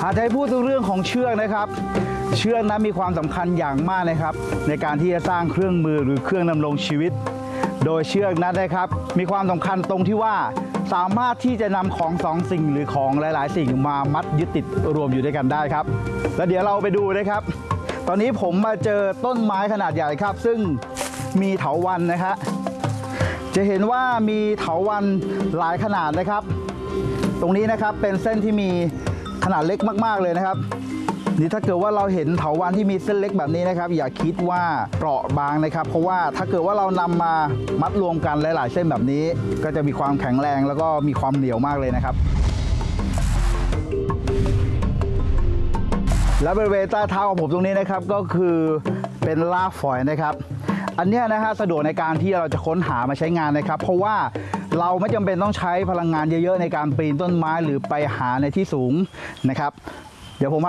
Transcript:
จะให้พูดถึงเรื่องของเชือกนะครับเชือกนั้นมีความสำคัญอย่างมากนะครับในการที่จะสร้างเครื่องมือหรือเครื่องดำรงชีวิตโดยเชือกนั้นนะครับมีความสำคัญตรงที่ว่าสามารถที่จะนำของสองสิ่งหรือของหลายๆสิ่งมามัดยึดติดรวมอยู่ด้วยกันได้ครับแล้วเดี๋ยวเราไปดูนะครับตอนนี้ผมมาเจอต้นไม้ขนาดใหญ่ครับซึ่งมีเถาวัลย์นะครับจะเห็นว่ามีเถาวัลย์หลายขนาดนะครับตรงนี้นะครับเป็นเส้นที่มีขนาดเล็กมากๆเลยนะครับนี่ถ้าเกิดว่าเราเห็นเถาวัลย์ที่มีเส้นเล็กแบบนี้นะครับอย่าคิดว่าเปราะบางนะครับเพราะว่าถ้าเกิดว่าเรานำมามัดรวมกันหลายๆเส้นแบบนี้ก็จะมีความแข็งแรงแล้วก็มีความเหนียวมากเลยนะครับและบริเวณใต้เท้าของผมตรงนี้นะครับก็คือเป็นรากฝอยนะครับอันนี้นะฮะสะดวกในการที่เราจะค้นหามาใช้งานนะครับเพราะว่าเราไม่จำเป็นต้องใช้พลังงานเยอะๆในการปีนต้นไม้หรือไปหาในที่สูงนะครับเดี๋ยวผม